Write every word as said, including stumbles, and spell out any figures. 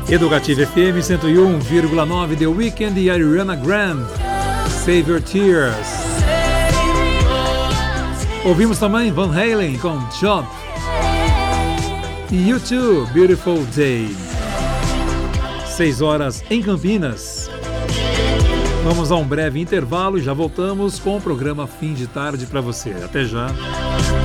Educativa F M cento e um vírgula nove, The Weeknd e Ariana Grande, Save Your Tears. Ouvimos também Van Halen com Jump e U dois, Beautiful Day. seis horas em Campinas. Vamos a um breve intervalo e já voltamos com o programa Fim de Tarde para você. Até já.